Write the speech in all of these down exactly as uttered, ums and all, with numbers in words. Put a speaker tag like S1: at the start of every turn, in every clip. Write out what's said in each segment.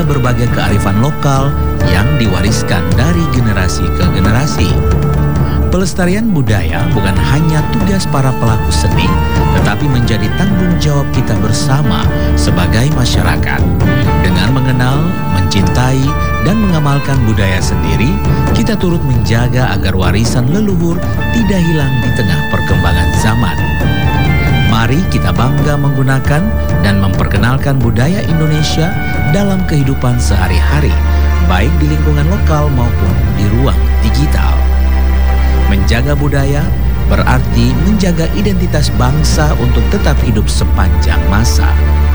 S1: hingga berbagai kearifan lokal yang diwariskan dari generasi ke generasi. Pelestarian budaya bukan hanya tugas para pelaku seni, tetapi menjadi tanggung jawab kita bersama sebagai masyarakat. Dengan mengenal, mencintai, dan mengamalkan budaya sendiri, kita turut menjaga agar warisan leluhur tidak hilang di tengah perkembangan zaman. Mari kita bangga menggunakan dan memperkenalkan budaya Indonesia dalam kehidupan sehari-hari, baik di lingkungan lokal maupun di ruang digital. Menjaga budaya berarti menjaga identitas bangsa untuk tetap hidup sepanjang masa.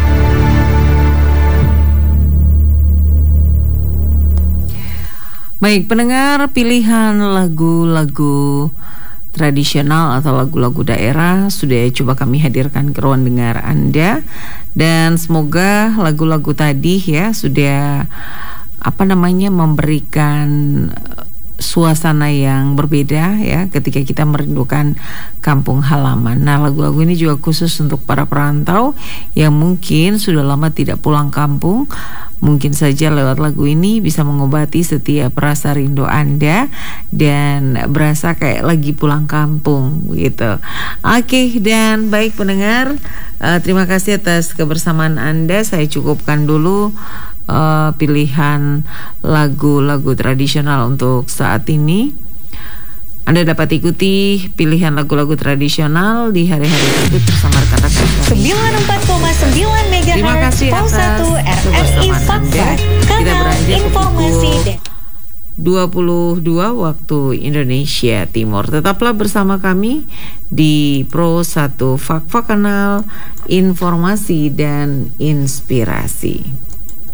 S2: Baik pendengar, pilihan lagu-lagu tradisional atau lagu-lagu daerah sudah coba kami hadirkan ke ruang dengar Anda, dan semoga lagu-lagu tadi ya sudah apa namanya memberikan suasana yang berbeda ya ketika kita merindukan kampung halaman. Nah, lagu-lagu ini juga khusus untuk para perantau yang mungkin sudah lama tidak pulang kampung. Mungkin saja lewat lagu ini bisa mengobati setiap rasa rindu Anda dan berasa kayak lagi pulang kampung gitu. Oke, dan baik pendengar, uh, terima kasih atas kebersamaan Anda. Saya cukupkan dulu Uh, pilihan lagu-lagu tradisional untuk saat ini. Anda dapat ikuti pilihan lagu-lagu tradisional di hari-hari tersebut bersama rekan-rekan
S3: sembilan puluh empat koma sembilan megahertz.
S2: Terima kasih atas
S3: satu R R I Fakta, kanal informasi
S2: dua puluh dua waktu Indonesia Timur. Tetaplah bersama kami di Pro satu Fakta, kanal informasi dan inspirasi.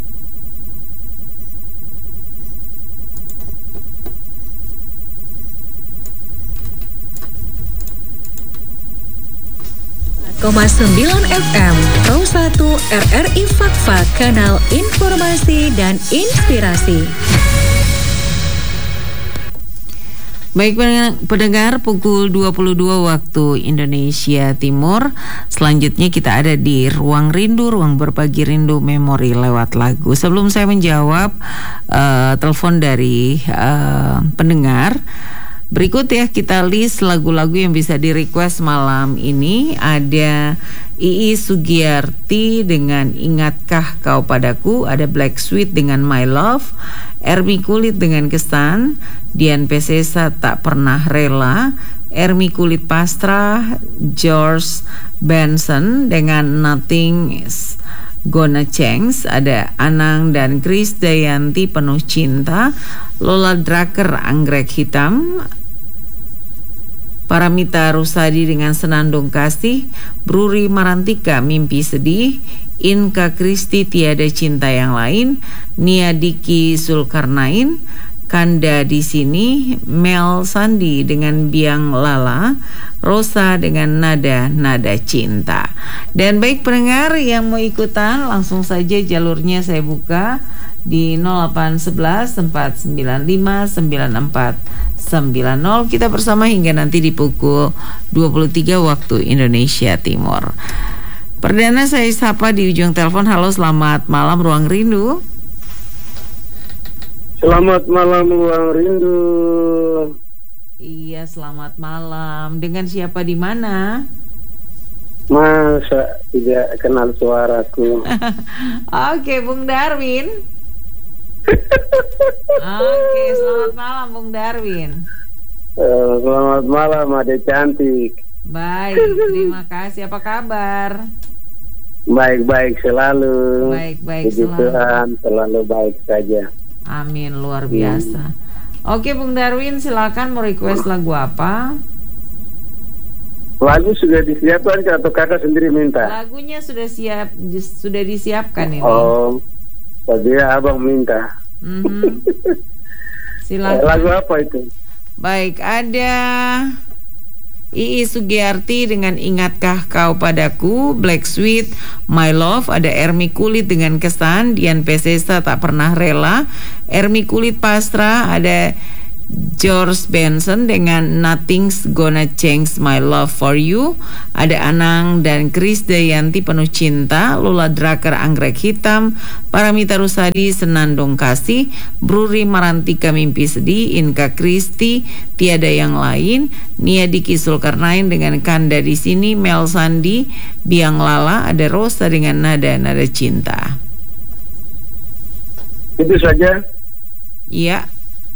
S3: sembilan F M Pro satu R R I Fakta, kanal informasi dan inspirasi.
S2: Baik pendengar, pukul dua puluh dua waktu Indonesia Timur. Selanjutnya kita ada di Ruang Rindu, ruang berbagi rindu memori lewat lagu. Sebelum saya menjawab uh, telepon dari uh, pendengar, berikut ya kita list lagu-lagu yang bisa di request malam ini. Ada Iis Sugiyarti dengan Ingatkah Kau Padaku, ada Black Sweet dengan My Love, Ermi Kulit dengan Kesan, Dian Pesesa Tak Pernah Rela, Ermi Kulit Pastra, George Benson dengan Nothing Gonna Change, ada Anang dan Chris Dayanti Penuh Cinta, Lola Draker Anggrek Hitam, Paramita Rusadi dengan Senandung Kasih, Bruri Marantika Mimpi Sedih, Inka Kristi Tiada Cinta Yang Lain, Nia Diki Zulkarnain, Kanda Di Sini, Mel Sandi dengan Biang Lala, Rosa dengan Nada Nada Cinta. Dan baik pendengar yang mau ikutan, langsung saja jalurnya saya buka di nol delapan satu satu empat sembilan lima sembilan empat sembilan nol. Kita bersama hingga nanti di pukul dua puluh tiga waktu Indonesia Timur. Perdana saya sapa di ujung telepon. Halo, selamat malam Ruang Rindu.
S4: Selamat malam Ruang Rindu.
S2: Iya, selamat malam. Dengan siapa di mana?
S4: Masa tidak kenal suaraku?
S2: Oke, Bung Darwin. Oke, selamat malam Bung Darwin.
S4: Uh, selamat malam Adek cantik.
S2: Baik, terima kasih. Apa kabar?
S4: Baik-baik selalu.
S2: Baik-baik
S4: selalu. Tuhan selalu baik saja.
S2: Amin, luar biasa. Hmm. Oke Bung Darwin, silakan mau request lagu apa?
S4: Lagu sudah disiapkan atau kakak sendiri minta?
S2: Lagunya sudah siap, sudah disiapkan ini.
S4: Oh, tadi abang minta.
S2: Mm-hmm. Silakan.
S4: Lagu apa itu?
S2: Baik, ada Iis Sugiyarti dengan Ingatkah Kau Padaku, Black Sweet, My Love, ada Ermi Kulit dengan Kesan, Dian Pesesa Tak Pernah Rela, Ermi Kulit Pastra, ada George Benson dengan Nothing's Gonna Change My Love For You. Ada Anang dan Kris Dayanti Penuh Cinta, Lula Draker Anggrek Hitam, Paramita Rusadi Senandung Kasih, Bruri Marantika Mimpi Sedih, Inka Kristi Tiada Yang Lain, Nia Diki Zulkarnain dengan Kanda Di Sini, Mel Sandi Biang Lala, ada Rosa dengan Nada Nada Cinta.
S4: Itu saja.
S2: Iya.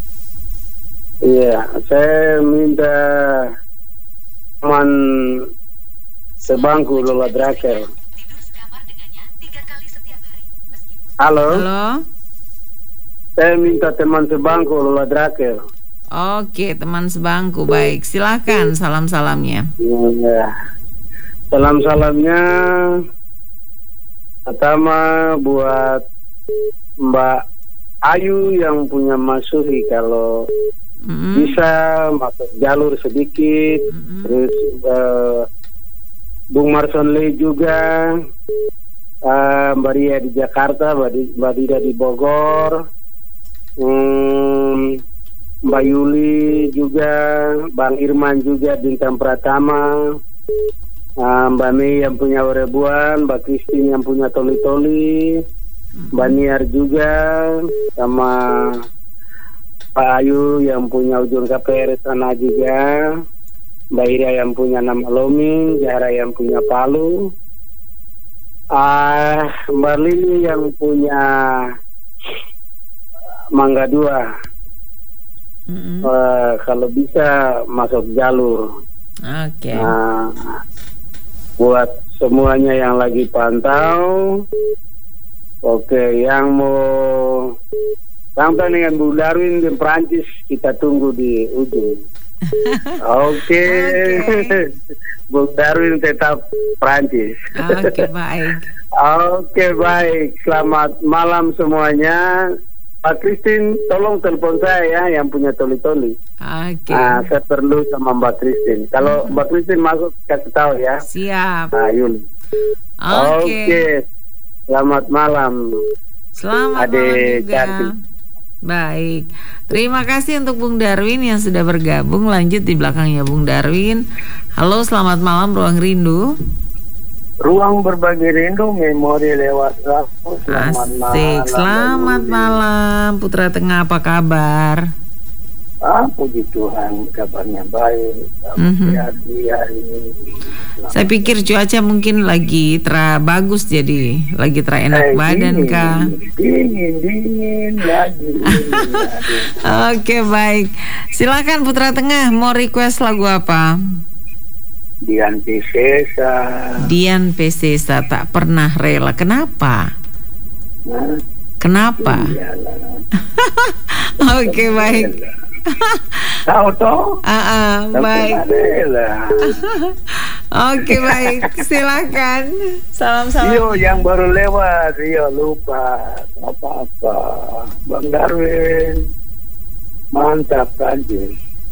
S4: Iya, saya minta teman sebangku Lola Draker. Halo.
S2: Halo.
S4: Saya minta teman sebangku Lola Draker.
S2: Oke, teman sebangku. Baik, silakan salam-salamnya.
S4: Ya. Salam-salamnya pertama buat Mbak Ayu yang punya Mas Suhi, kalau mm-hmm. bisa masuk jalur sedikit. Mm-hmm. Terus uh, Bung Marson Lee juga, uh, Mbak Ria di Jakarta, Mbak Dida di Bogor, um, Mbak Yuli juga, Bang Irman juga, Bintang Pratama, uh, Mbak Mei yang punya Werebuan, Mbak Christine yang punya Toli-Toli, Mbak Niar juga, sama Pak Ayu yang punya Ujung K P R sana juga, Mbak Ira yang punya Nama Loming, Zahra yang punya Palu, uh, Mbak Lili yang punya Mangga Dua. Mm-hmm. Uh, kalau bisa masuk jalur.
S2: Oke. Okay.
S4: Uh, buat semuanya yang lagi pantau. Oke, yang mau sampai dengan Bu Darwin di Prancis, kita tunggu di ujung. Oke, okay. Bu Darwin tetap Prancis.
S2: Oke, okay, baik.
S4: Oke, baik. Selamat malam semuanya. Pak Christine, tolong telepon saya ya, yang punya Toli-Toli.
S2: Oke. Okay.
S4: Nah, saya perlu sama Mbak Christine. Kalau hmm. Mbak Christine masuk, kasih tahu ya.
S2: Siap.
S4: Nah, Yuli. Oke.
S2: Okay.
S4: Okay. Selamat malam.
S2: Selamat
S4: Ade
S2: malam juga.
S4: Cantik.
S2: Baik. Terima kasih untuk Bung Darwin yang sudah bergabung. Lanjut di belakangnya Bung Darwin. Halo, selamat malam Ruang Rindu.
S4: Ruang Berbagi Rindu, memori lewat waktu. Selamat
S2: Asik.
S4: malam.
S2: Selamat malam Putra Tengah, apa kabar?
S4: Ah, puji Tuhan, kabarnya baik.
S2: Mm-hmm.
S4: Hari hari ini.
S2: Saya pikir cuaca mungkin lagi tra bagus, jadi lagi tra enak eh, badan
S4: dingin,
S2: kah?
S4: Dingin, dingin lagi.
S2: Oke, baik. Silakan Putra Tengah, mau request lagu apa?
S4: Dian Piscesa.
S2: Dian Piscesa, Tak Pernah Rela. Kenapa?
S4: Nah,
S2: Kenapa? Oke, baik.
S4: Tahu toh?
S2: Ah, uh-uh, baik. Oke, baik. Silakan. Salam-salam.
S4: Yo, yang baru lewat, yo lupa apa-apa. Bang Darwin, mantap Prancis.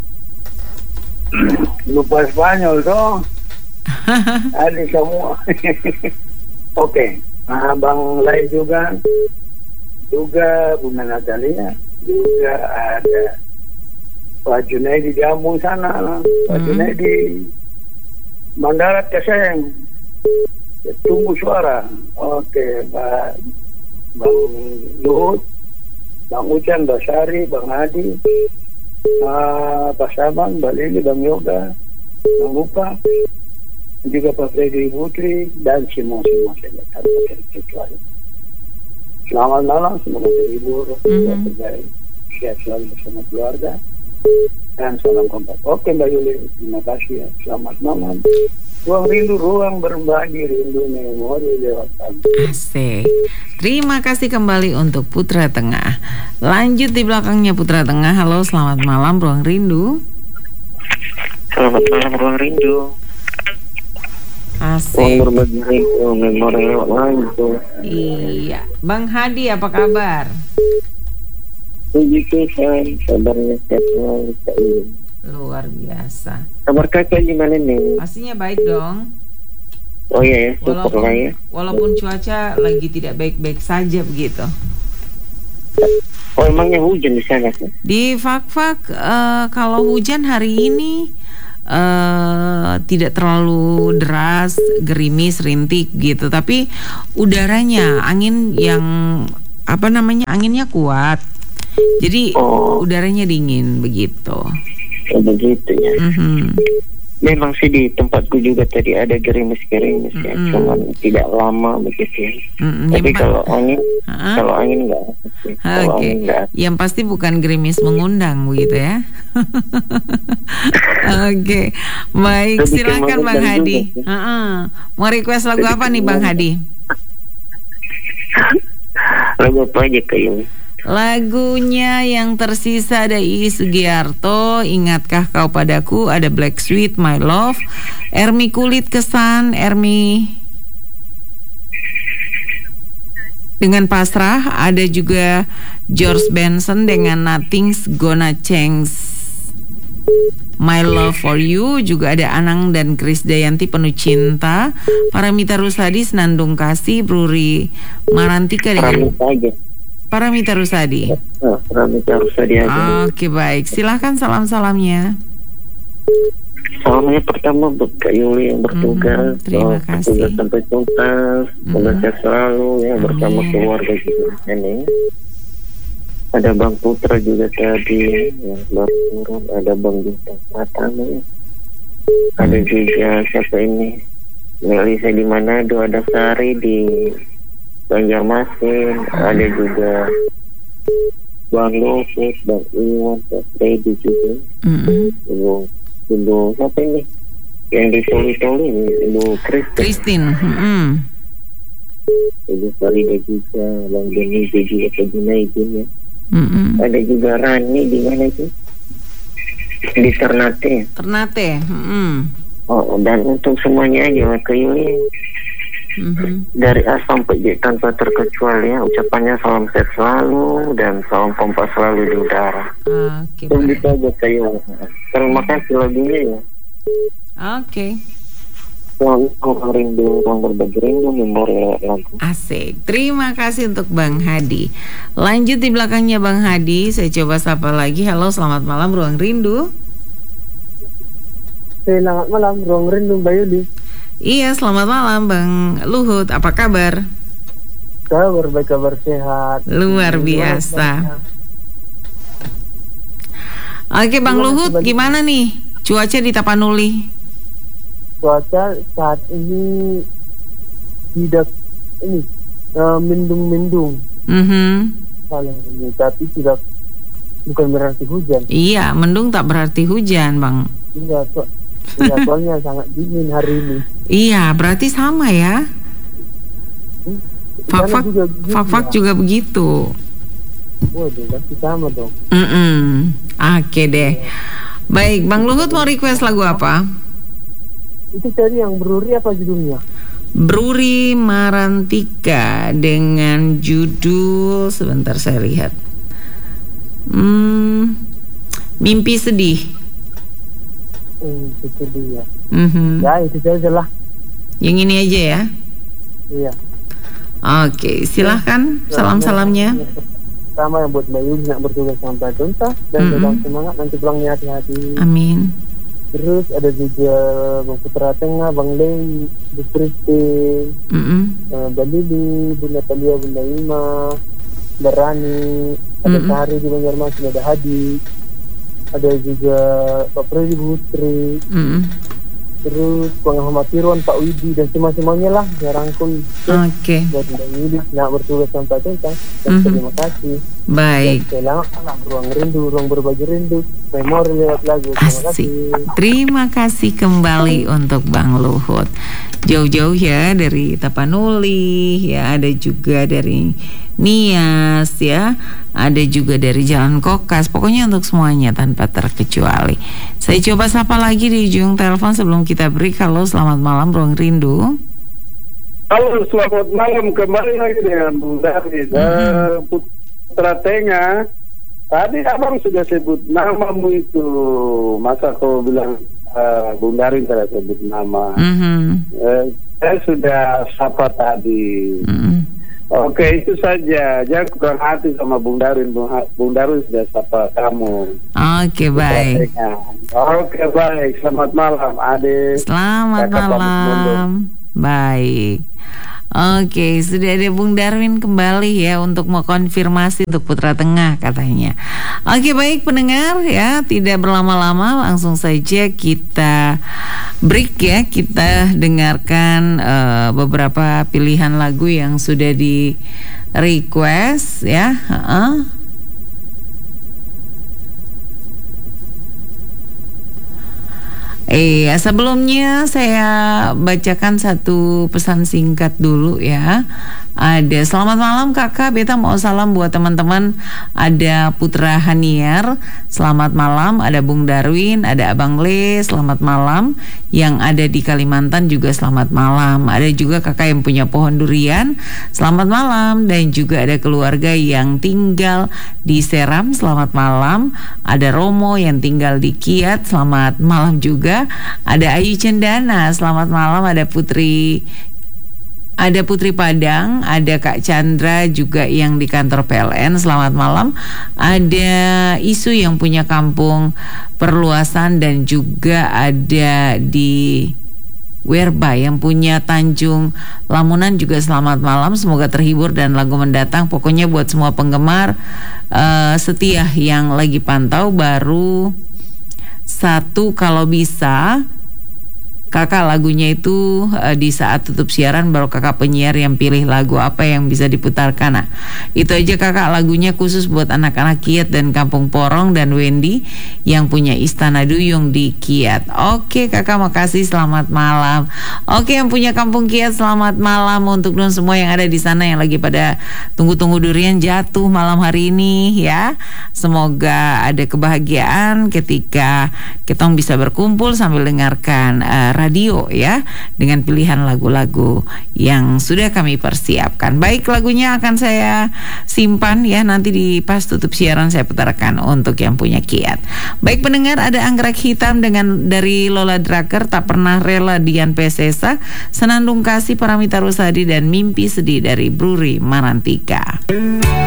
S4: Lupa Spanyol toh? Ada semua. Oke, okay. Nah, Bang Lai juga, juga Bunda Natalia, juga ada Pak Junaidi di Ambung sana, Pak hmm. Junaidi Mandarat Keseng, tunggu suara. Oke, Pak Bang Luhut, Bang Ucan, Basari, Bang Adi, uh, Pak Saman, Mbak Lili, Bang Yoga, Bang Lupa, juga Pak Freddy Putri, dan semua-semua saja tanpa terkecuali. Selamat malam, semoga terhibur, mm-hmm. terbaik, sehat selalu bersama keluarga. Dan salam kompak. Oke Mbak Yuli, terima kasih ya. Selamat malam. Ruang Rindu, ruang berbagi rindu memori lewat pagi.
S2: Asik. Terima kasih kembali untuk Putra Tengah. Lanjut di belakangnya Putra Tengah. Halo, selamat malam Ruang Rindu.
S5: Selamat malam Ruang Rindu.
S2: Asik.
S5: Ruang berbagi rindu memori lewat pagi.
S2: Iya. Bang Hadi, apa kabar?
S5: Puji Tuhan, kabarnya sehat selalu.
S2: Luar biasa.
S5: Kabar kakak gimana nih?
S2: Pastinya baik dong.
S5: Oh iya ya, syukur lah ya.
S2: Walaupun cuaca lagi tidak baik-baik saja begitu.
S5: Oh, emangnya hujan di sana sih?
S2: Di Fakfak eh, kalau hujan hari ini eh, tidak terlalu deras, gerimis, rintik gitu. Tapi udaranya, angin yang apa namanya, anginnya kuat. Jadi
S5: Oh.
S2: udaranya dingin begitu.
S5: Oh, begitu ya.
S2: Mhm.
S5: Memang sih di tempatku juga tadi ada gerimis-gerimis ya,
S2: Mm-mm.
S5: cuman tidak lama begitu ya.
S2: Mm-mm.
S5: Tapi
S2: Yang pa-
S5: kalau angin,
S2: Ha-ha.
S5: kalau angin enggak apa sih. Kalau
S2: Oke,
S5: angin enggak.
S2: yang pasti bukan gerimis mengundang begitu ya. Oke, baik,
S5: Lebih ke
S2: silakan Bang
S5: mengundang
S2: Hadi.
S5: juga sih.
S2: Heeh. Mau request lagu
S5: Lebih
S2: apa
S5: ke
S2: nih Bang
S5: mengundang.
S2: Hadi?
S5: Lagu apa aja kayu?
S2: Lagunya yang tersisa ada Iis Sugiarto, Ingatkah Kau Padaku, ada Black Sweet, My Love, Ermi Kulit Kesan, Ermi dengan Pasrah, ada juga George Benson dengan Nothing's Gonna Change, My Love for You, juga ada Anang dan Kris Dayanti Penuh Cinta, Paramita Rusadi Senandung Kasih, Bruri Marantika dengan
S5: Pramita aja.
S2: Paramita Rusadi.
S5: Nah, Pramita harus ada aja.
S2: Oke, baik, silahkan salam-salamnya.
S5: Salamnya pertama buat Kak Yuli yang bertugas.
S2: Mhm, terima
S5: Oh,
S2: kasih.
S5: bertugas sampai tuntas. Semoga
S2: Mhm.
S5: sehat selalu ya, bersama
S2: Amin.
S5: keluarga juga ini. Ada Bang Putra juga tadi yang baru turun. Ada Bang Bintang Pratama ya. Ada juga siapa ini? Melisa di Manado, ada Sari di Banjarmasin, ada juga Bang Luhut, Bang Iwan, Bang Freddy juga.
S2: Mm-mm.
S5: Ibu, ibu siapa ini? Yang di Toli-Toli, Ibu Kristen.
S2: Christine. Mm-mm.
S5: Ibu Farida juga, Bang Deni juga, Pak Junaidin ya.
S2: Mm-mm.
S5: Ada juga Rani di mana itu? Di Ternate.
S2: Ternate. Mm-mm.
S5: Oh, dan untuk semuanya aja Kak Yuli,
S2: Mhm.
S5: dari A sampai Z tanpa terkecuali ya, ucapannya salam sehat selalu dan salam kompas selalu di udara.
S2: Oke,
S5: Itu
S2: baik.
S5: gitu aja Kak Yuli. Terima kasih lagunya ya.
S2: Oke,
S5: Ruang ruang rindu, ruang berbagi rindu, memori lagu.
S2: asik. Terima kasih untuk Bang Hadi. Lanjut di belakangnya Bang Hadi, saya coba sapa lagi. Halo, selamat malam Ruang Rindu.
S4: Selamat malam, Ruang Rindu Mbak Yudi.
S2: Iya, selamat malam Bang Luhut. Apa kabar?
S4: Kabar baik, kabar sehat.
S2: Luar biasa. Oke, Bang
S4: Gimana
S2: Luhut,
S4: sebaliknya?
S2: gimana nih cuaca di Tapanuli?
S4: Cuaca saat ini tidak ini eh, mendung-mendung
S2: Mhm.
S4: paling ini, tapi tidak, bukan berarti hujan.
S2: Iya, mendung tak berarti hujan, Bang.
S4: Tidak, so, tidak, soalnya sangat dingin hari ini.
S2: Iya, berarti sama ya.
S4: Hmm,
S2: Fak-fak,
S4: sana juga gitu
S2: fak-fak
S4: ya?
S2: juga begitu.
S4: Waduh, pasti sama dong.
S2: Mm-mm. Oke deh. Baik, Bang Luhut mau request lagu apa?
S4: Itu tadi yang beruri apa judulnya?
S2: Bruri Marantika dengan judul, sebentar saya lihat. Hmm, Mimpi Sedih.
S4: Hmm, itu dia.
S2: Mhm.
S4: Ya, itu saja lah.
S2: Yang ini aja ya.
S4: Iya.
S2: Oke, silahkan salam-salamnya.
S4: Sama yang buat Mbak Yudi nak bertugas sampai tuntas dan
S2: Mm-mm.
S4: tetap semangat, nanti pulangnya hati-hati.
S2: Amin.
S4: Terus ada juga Bang Putra Tengah, Bang Lei, Bu Christine,
S2: Mm-mm.
S4: uh, Mbak Lili, Bunda Talia, Bunda Ima, Mbak Rani, ada
S2: Mm-mm.
S4: Sari di Banjarmasin, ada Hadi, ada juga Pak Freddy Putri,
S2: Mm-mm.
S4: terus Bang Ahmad Irwan, Pak Widi, dan semua-semuanya lah saya rangkum. Terus
S2: Oke,
S4: buat Mbak Yudi nak bertugas sampai tuntas, dan
S2: Mhm.
S4: terima kasih.
S2: baik.
S4: Dan selamat malam, ruang rindu, ruang berbagi rindu, memori lewat lagu. Terima
S2: Asik.
S4: kasih.
S2: Terima kasih kembali untuk Bang Luhut. Jauh-jauh ya dari Tapanuli, ya ada juga dari Nias, ya ada juga dari Jalan Kokas. Pokoknya untuk semuanya tanpa terkecuali. Saya coba sapa lagi di ujung telepon sebelum kita break. Halo, selamat malam Ruang Rindu.
S4: Halo, selamat malam, kembali lagi dengan Bung David. Uh, Putra Tengah, tadi abang sudah sebut namamu itu, masa kau bilang uh, Bung Darin tidak sebut nama.
S2: Mhm.
S4: Eh, saya sudah sapa tadi.
S2: Mhm.
S4: Oke, itu saja. Jangan kurang hati sama Bung Darwin. Bung, Bung Darwin sudah sapa kamu.
S2: Oke, baik.
S4: Oke, baik. Selamat malam, Ade.
S2: Selamat
S4: Kakak
S2: malam. Baik. Oke, sudah ada Bung Darwin kembali ya untuk mau konfirmasi untuk Putra Tengah katanya. Oke, baik pendengar ya, tidak berlama-lama langsung saja kita break ya. Kita dengarkan uh, beberapa pilihan lagu yang sudah di request ya. Uh-uh. Eh, sebelumnya saya bacakan satu pesan singkat dulu ya. Ada, selamat malam kakak, beta mau salam buat teman-teman. Ada Putra Haniar, selamat malam. Ada Bung Darwin, ada Abang Le, selamat malam. Yang ada di Kalimantan juga selamat malam. Ada juga kakak yang punya pohon durian, selamat malam. Dan juga ada keluarga yang tinggal di Seram, selamat malam. Ada Romo yang tinggal di Kiat, selamat malam juga. Ada Ayu Cendana, selamat malam. Ada Putri Ada Putri Padang, ada Kak Chandra juga yang di kantor P L N, selamat malam. Ada Isu yang punya kampung perluasan dan juga ada di Werba yang punya Tanjung Lamunan juga selamat malam. Semoga terhibur dan lagu mendatang. Pokoknya buat semua penggemar uh, setia yang lagi pantau, baru satu kalau bisa kakak lagunya itu uh, di saat tutup siaran baru kakak penyiar yang pilih lagu apa yang bisa diputarkan. Nah, itu aja kakak, lagunya khusus buat anak-anak Kiat dan Kampung Porong dan Wendy yang punya Istana Duyung di Kiat. Oke kakak, makasih, selamat malam. Oke, yang punya Kampung Kiat selamat malam untuk don semua yang ada di sana yang lagi pada tunggu-tunggu durian jatuh malam hari ini ya. Semoga ada kebahagiaan ketika kita bisa berkumpul sambil dengarkan uh, radio ya, dengan pilihan lagu-lagu yang sudah kami persiapkan. Baik, lagunya akan saya simpan ya, nanti di pas tutup siaran saya putarkan untuk yang punya Kiat. Baik pendengar, ada Anggrek Hitam dengan dari Lola Draker, Tak Pernah Rela Dian Pesesa, Senandung Kasih Paramita Rusadi, dan Mimpi Sedih dari Bruri Marantika.